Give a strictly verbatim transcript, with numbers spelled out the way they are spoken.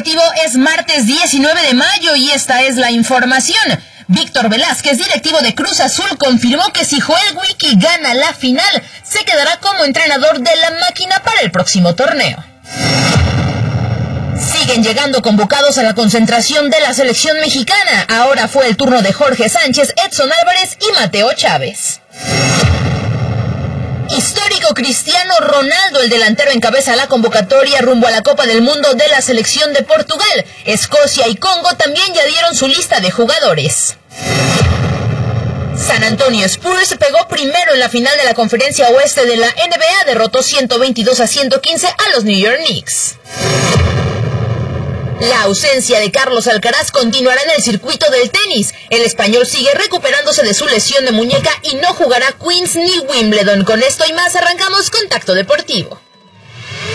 Deportivo es martes diecinueve de mayo y esta es la información. Víctor Velázquez, directivo de Cruz Azul, confirmó que si Joel Wiki gana la final, se quedará como entrenador de la máquina para el próximo torneo. Siguen llegando convocados a la concentración de la selección mexicana. Ahora fue el turno de Jorge Sánchez, Edson Álvarez y Mateo Chávez. Histórico Cristiano Ronaldo, el delantero, encabeza la convocatoria rumbo a la Copa del Mundo de la selección de Portugal. Escocia y Congo también ya dieron su lista de jugadores. San Antonio Spurs pegó primero en la final de la Conferencia Oeste de la N B A, derrotó ciento veintidós a ciento quince a los New York Knicks. La ausencia de Carlos Alcaraz continuará en el circuito del tenis. El español sigue recuperándose de su lesión de muñeca y no jugará Queens ni Wimbledon. Con esto y más arrancamos Contacto Deportivo.